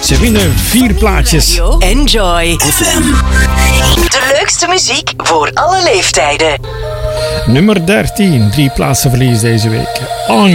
Ze winnen 4 plaatjes. Enjoy FM. De leukste muziek voor alle leeftijden. Nummer 13, 3 plaatsen verlies deze week.